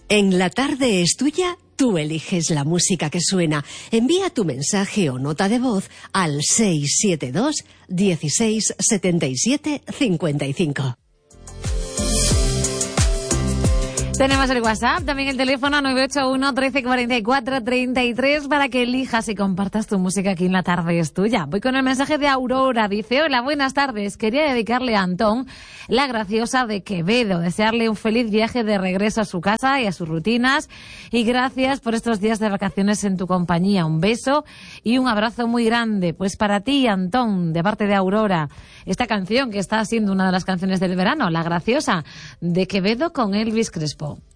En La Tarde es Tuya, tú eliges la música que suena. Envía tu mensaje o nota de voz al 672 16 77 55. Tenemos el WhatsApp, también el teléfono 981 13 44 33 para que elijas y compartas tu música aquí en La Tarde es Tuya. Voy con el mensaje de Aurora. Dice: hola, buenas tardes. Quería dedicarle a Antón, la graciosa de Quevedo. Desearle un feliz viaje de regreso a su casa y a sus rutinas. Y gracias por estos días de vacaciones en tu compañía. Un beso y un abrazo muy grande. Pues para ti, Antón, de parte de Aurora, esta canción que está siendo una de las canciones del verano, La graciosa de Quevedo con Elvis Crespo.